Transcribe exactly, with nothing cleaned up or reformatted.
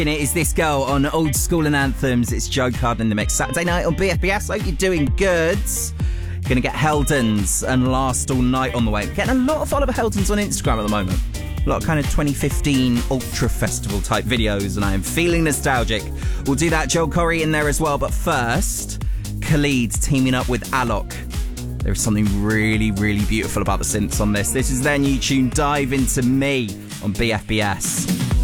It is This Girl on Old School and Anthems. It's Joe Card in the mix. Saturday night on B F B S. Hope you're doing good. You're going to get Heldens and Last All Night on the way. Getting a lot of follow Heldens on Instagram at the moment. A lot of kind of twenty fifteen Ultra Festival type videos, and I am feeling nostalgic. We'll do that. Joel Corry in there as well. But first, Khalid teaming up with Alok. There is something really, really beautiful about the synths on this. This is their new tune, Dive Into Me, on B F B S.